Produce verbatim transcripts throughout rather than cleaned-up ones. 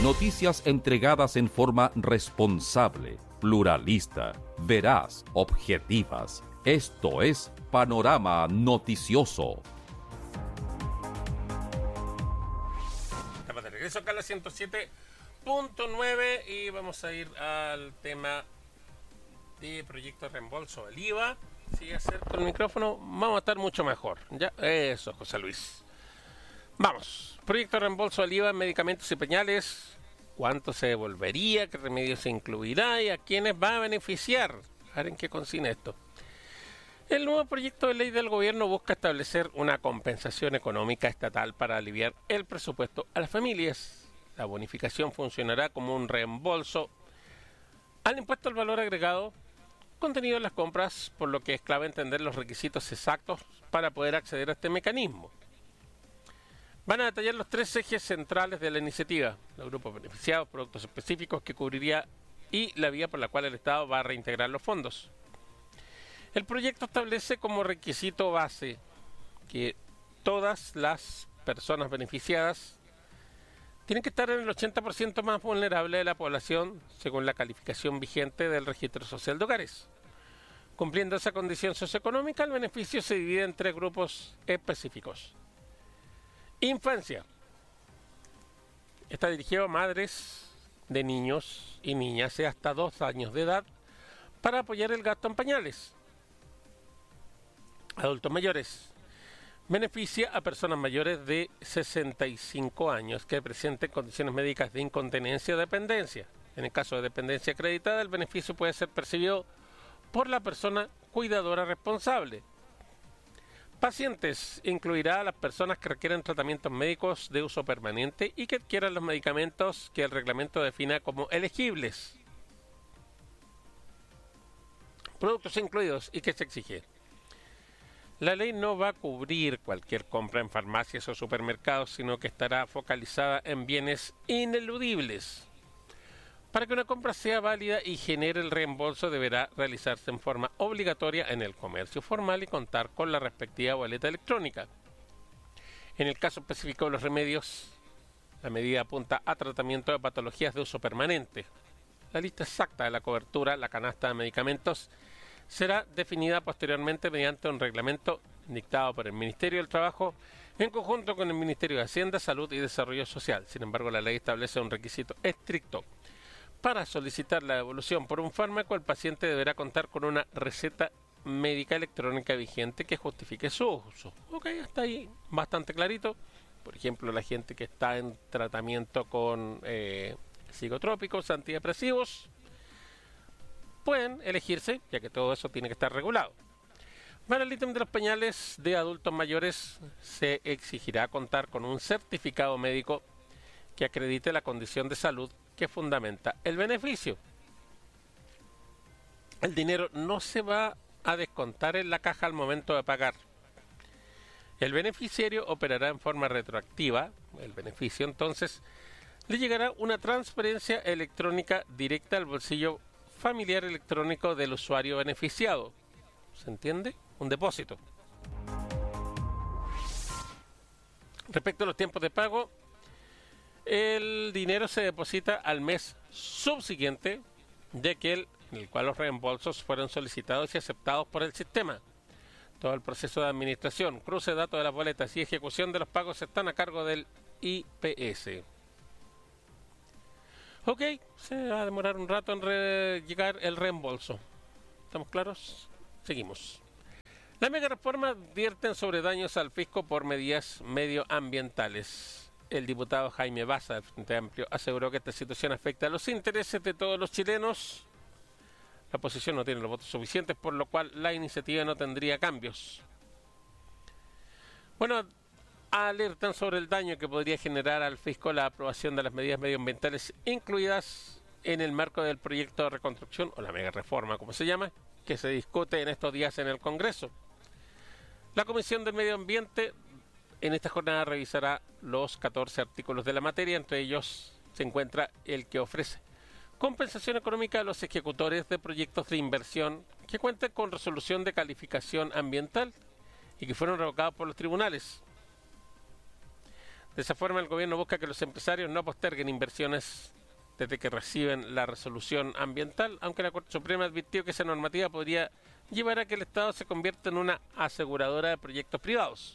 Noticias entregadas en forma responsable, pluralista, veraz, objetivas. Esto es Panorama Noticioso. Estamos de regreso acá a la ciento siete punto nueve y vamos a ir al tema de proyecto de reembolso del I V A. Si acerco el micrófono, vamos a estar mucho mejor. Ya, eso, José Luis. Vamos. Proyecto de reembolso del I V A en medicamentos y pañales. ¿Cuánto se devolvería? ¿Qué remedios se incluirá? ¿Y a quiénes va a beneficiar? A ver en qué consiste esto. El nuevo proyecto de ley del gobierno busca establecer una compensación económica estatal para aliviar el presupuesto a las familias. La bonificación funcionará como un reembolso al impuesto al valor agregado contenido en las compras, por lo que es clave entender los requisitos exactos para poder acceder a este mecanismo. Van a detallar los tres ejes centrales de la iniciativa: los grupos beneficiados, productos específicos que cubriría y la vía por la cual el Estado va a reintegrar los fondos. El proyecto establece como requisito base que todas las personas beneficiadas tienen que estar en el ochenta por ciento más vulnerable de la población según la calificación vigente del Registro Social de Hogares. Cumpliendo esa condición socioeconómica, el beneficio se divide en tres grupos específicos. Infancia. Está dirigido a madres de niños y niñas de hasta dos años de edad para apoyar el gasto en pañales. Adultos mayores. Beneficia a personas mayores de sesenta y cinco años que presenten condiciones médicas de incontinencia o dependencia. En el caso de dependencia acreditada, el beneficio puede ser percibido por la persona cuidadora responsable. Pacientes. Incluirá a las personas que requieren tratamientos médicos de uso permanente y que adquieran los medicamentos que el reglamento defina como elegibles. Productos incluidos y que se exige. La ley no va a cubrir cualquier compra en farmacias o supermercados, sino que estará focalizada en bienes ineludibles. Para que una compra sea válida y genere el reembolso, deberá realizarse en forma obligatoria en el comercio formal y contar con la respectiva boleta electrónica. En el caso específico de los remedios, la medida apunta a tratamiento de patologías de uso permanente. La lista exacta de la cobertura, la canasta de medicamentos, será definida posteriormente mediante un reglamento dictado por el Ministerio del Trabajo en conjunto con el Ministerio de Hacienda, Salud y Desarrollo Social. Sin embargo, la ley establece un requisito estricto. Para solicitar la devolución por un fármaco, el paciente deberá contar con una receta médica electrónica vigente que justifique su uso. Ok, hasta ahí bastante clarito. Por ejemplo, la gente que está en tratamiento con eh, psicotrópicos, antidepresivos, pueden elegirse, ya que todo eso tiene que estar regulado. Para el ítem de los pañales de adultos mayores, se exigirá contar con un certificado médico que acredite la condición de salud que fundamenta el beneficio. El dinero no se va a descontar en la caja al momento de pagar. El beneficiario operará en forma retroactiva. El beneficio, entonces, le llegará una transferencia electrónica directa al bolsillo familiar electrónico del usuario beneficiado. ¿Se entiende? Un depósito. Respecto a los tiempos de pago, el dinero se deposita al mes subsiguiente de aquel en el cual los reembolsos fueron solicitados y aceptados por el sistema. Todo el proceso de administración, cruce de datos de las boletas y ejecución de los pagos están a cargo del I P S. Ok, se va a demorar un rato en re llegar el reembolso. ¿Estamos claros? Seguimos. La mega reforma advierten sobre daños al fisco por medidas medioambientales. El diputado Jaime Baza, del Frente Amplio, aseguró que esta situación afecta a los intereses de todos los chilenos. La oposición no tiene los votos suficientes, por lo cual la iniciativa no tendría cambios. Bueno, alertan sobre el daño que podría generar al fisco la aprobación de las medidas medioambientales incluidas en el marco del proyecto de reconstrucción, o la mega reforma, como se llama, que se discute en estos días en el Congreso. La Comisión del Medio Ambiente en esta jornada revisará los catorce artículos de la materia, entre ellos se encuentra el que ofrece compensación económica a los ejecutores de proyectos de inversión que cuenten con resolución de calificación ambiental y que fueron revocados por los tribunales. De esa forma, el gobierno busca que los empresarios no posterguen inversiones desde que reciben la resolución ambiental, aunque la Corte Suprema advirtió que esa normativa podría llevar a que el Estado se convierta en una aseguradora de proyectos privados.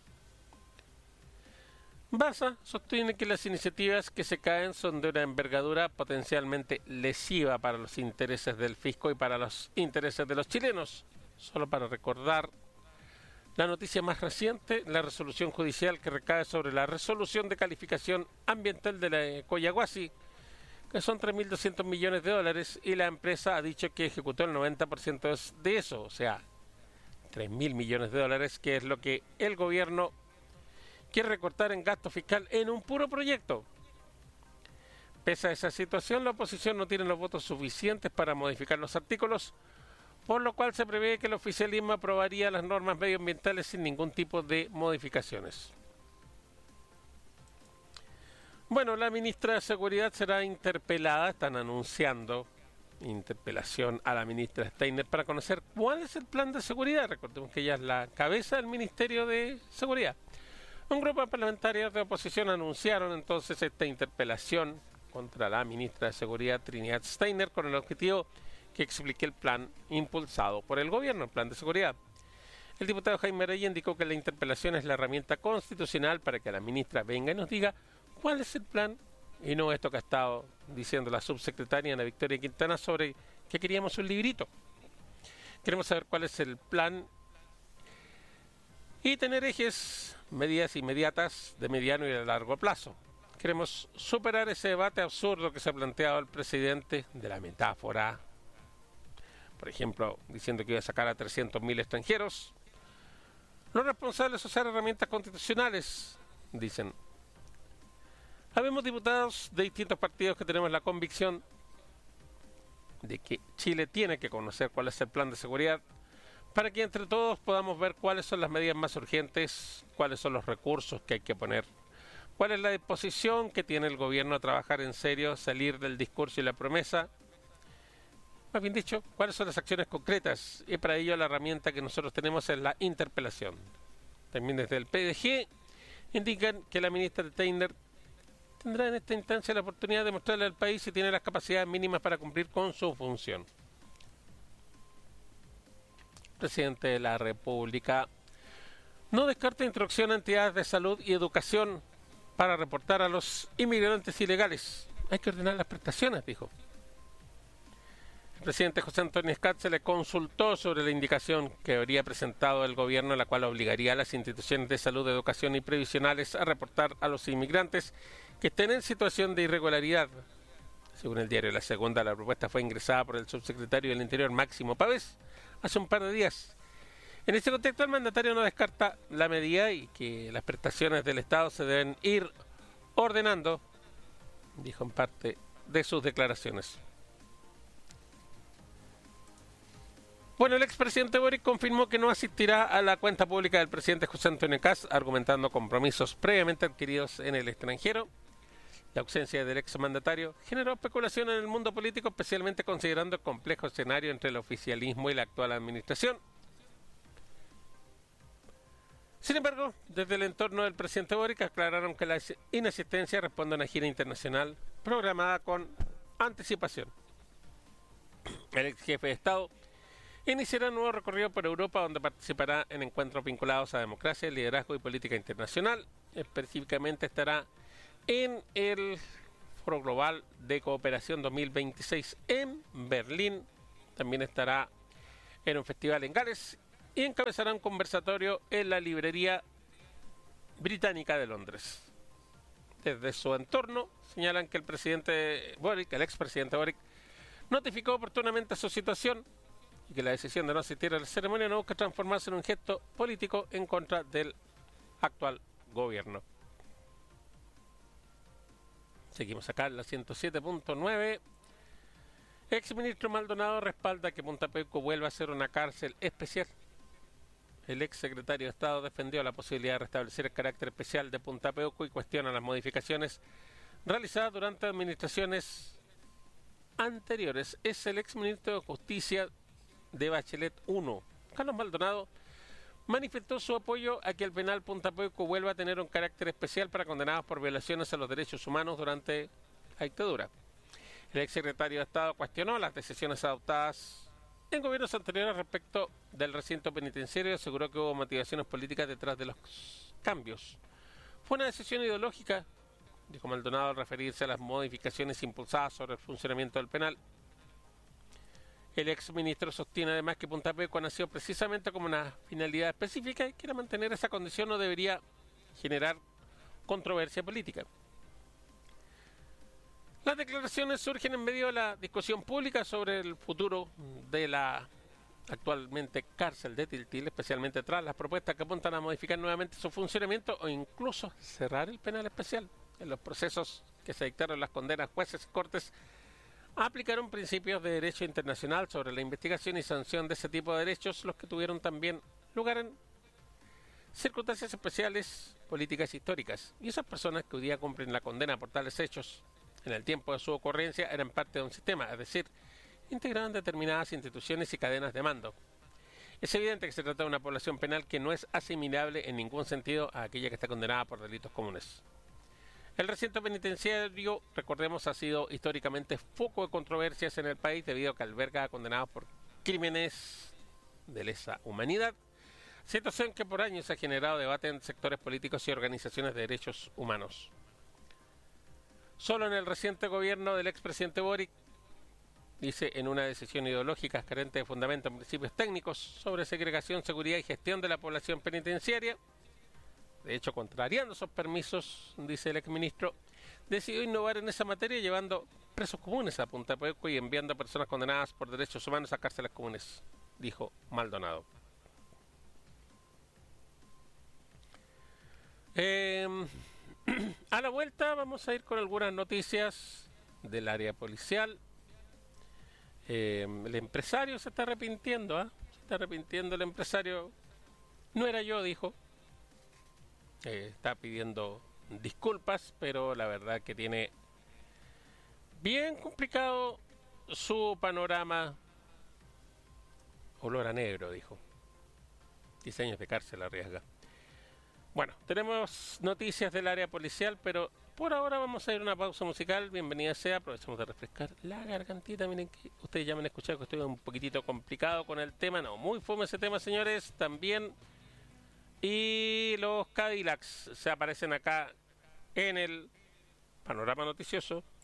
Basa sostiene que las iniciativas que se caen son de una envergadura potencialmente lesiva para los intereses del fisco y para los intereses de los chilenos. Solo para recordar la noticia más reciente, la resolución judicial que recae sobre la resolución de calificación ambiental de la Collahuasi, que son tres mil doscientos millones de dólares, y la empresa ha dicho que ejecutó el noventa por ciento de eso, o sea, tres mil millones de dólares, que es lo que el gobierno quiere recortar en gasto fiscal en un puro proyecto. Pese a esa situación, la oposición no tiene los votos suficientes para modificar los artículos, por lo cual se prevé que el oficialismo aprobaría las normas medioambientales sin ningún tipo de modificaciones. Bueno, la ministra de Seguridad será interpelada, están anunciando interpelación a la ministra Steiner para conocer cuál es el plan de seguridad. Recordemos que ella es la cabeza del Ministerio de Seguridad. Un grupo de parlamentarios de oposición anunciaron entonces esta interpelación contra la ministra de Seguridad Trinidad Steiner con el objetivo que explique el plan impulsado por el gobierno, el plan de seguridad. El diputado Jaime Reyes indicó que la interpelación es la herramienta constitucional para que la ministra venga y nos diga cuál es el plan, y no esto que ha estado diciendo la subsecretaria Ana Victoria Quintana sobre que queríamos un librito. Queremos saber cuál es el plan y tener ejes, medidas inmediatas de mediano y de largo plazo. Queremos superar ese debate absurdo que se ha planteado el presidente de la metáfora, por ejemplo, diciendo que iba a sacar a trescientos mil extranjeros. Los responsables es usar herramientas constitucionales, dicen. Habemos diputados de distintos partidos que tenemos la convicción de que Chile tiene que conocer cuál es el plan de seguridad para que entre todos podamos ver cuáles son las medidas más urgentes, cuáles son los recursos que hay que poner, cuál es la disposición que tiene el gobierno a trabajar en serio, salir del discurso y la promesa, más bien dicho, cuáles son las acciones concretas, y para ello la herramienta que nosotros tenemos es la interpelación. También desde el P D G indican que la ministra Steiner tendrá en esta instancia la oportunidad de mostrarle al país si tiene las capacidades mínimas para cumplir con su función. Presidente de la República no descarta instrucción a entidades de salud y educación para reportar a los inmigrantes ilegales. Hay que ordenar las prestaciones, dijo. El presidente José Antonio Escat se le consultó sobre la indicación que habría presentado el gobierno, la cual obligaría a las instituciones de salud, educación y previsionales a reportar a los inmigrantes que estén en situación de irregularidad. Según el diario La Segunda, la propuesta fue ingresada por el subsecretario del Interior Máximo Pávez hace un par de días. En este contexto, el mandatario no descarta la medida y que las prestaciones del Estado se deben ir ordenando, dijo en parte de sus declaraciones. Bueno, el expresidente Boric confirmó que no asistirá a la cuenta pública del presidente José Antonio Kast, argumentando compromisos previamente adquiridos en el extranjero. La ausencia del exmandatario generó especulación en el mundo político, especialmente considerando el complejo escenario entre el oficialismo y la actual administración. Sin embargo, desde el entorno del presidente Boric aclararon que la inasistencia responde a una gira internacional programada con anticipación. El ex jefe de Estado iniciará un nuevo recorrido por Europa, donde participará en encuentros vinculados a democracia, liderazgo y política internacional. Específicamente estará en el Foro Global de Cooperación dos mil veintiséis en Berlín. También estará en un festival en Gales y encabezará un conversatorio en la Librería Británica de Londres. Desde su entorno señalan que el presidente Boric, el expresidente Boric, notificó oportunamente su situación y que la decisión de no asistir a la ceremonia no busca transformarse en un gesto político en contra del actual gobierno. Seguimos acá en la ciento siete punto nueve. Exministro Maldonado respalda que Punta Peuco vuelva a ser una cárcel especial. El ex secretario de Estado defendió la posibilidad de restablecer el carácter especial de Punta Peuco y cuestiona las modificaciones realizadas durante administraciones anteriores. Es el exministro de Justicia de Bachelet uno, Carlos Maldonado, manifestó su apoyo a que el penal Punta Peuco vuelva a tener un carácter especial para condenados por violaciones a los derechos humanos durante la dictadura. El exsecretario de Estado cuestionó las decisiones adoptadas en gobiernos anteriores respecto del recinto penitenciario y aseguró que hubo motivaciones políticas detrás de los cambios. Fue una decisión ideológica, dijo Maldonado al referirse a las modificaciones impulsadas sobre el funcionamiento del penal. El exministro sostiene además que Punta Peuco nació precisamente como una finalidad específica y que mantener esa condición no debería generar controversia política. Las declaraciones surgen en medio de la discusión pública sobre el futuro de la actualmente cárcel de Tiltil, especialmente tras las propuestas que apuntan a modificar nuevamente su funcionamiento o incluso cerrar el penal especial. En los procesos que se dictaron las condenas, jueces y cortes aplicaron principios de derecho internacional sobre la investigación y sanción de ese tipo de derechos, los que tuvieron también lugar en circunstancias especiales, políticas e históricas. Y esas personas que hoy día cumplen la condena por tales hechos, en el tiempo de su ocurrencia, eran parte de un sistema, es decir, integraban determinadas instituciones y cadenas de mando. Es evidente que se trata de una población penal que no es asimilable en ningún sentido a aquella que está condenada por delitos comunes. El recinto penitenciario, recordemos, ha sido históricamente foco de controversias en el país debido a que alberga a condenados por crímenes de lesa humanidad, situación que por años ha generado debate en sectores políticos y organizaciones de derechos humanos. Solo en el reciente gobierno del expresidente Boric, dice, en una decisión ideológica carente de fundamento en principios técnicos sobre segregación, seguridad y gestión de la población penitenciaria, de hecho contrariando esos permisos, dice el exministro, decidió innovar en esa materia llevando presos comunes a Punta Peuco y enviando a personas condenadas por derechos humanos a cárceles comunes, dijo Maldonado. Eh, a la vuelta vamos a ir con algunas noticias del área policial. Eh, el empresario se está arrepintiendo, ¿eh? Se está arrepintiendo el empresario. No era yo, dijo. Eh, está pidiendo disculpas, pero la verdad que tiene bien complicado su panorama. Olor a negro, dijo. diez años de cárcel arriesga. Bueno, tenemos noticias del área policial, pero por ahora vamos a ir a una pausa musical. Bienvenida sea, aprovechemos de refrescar la gargantita. Miren que ustedes ya me han escuchado que estoy un poquitito complicado con el tema. No, muy fome ese tema, señores. También. Y los Cadillacs se aparecen acá en el panorama noticioso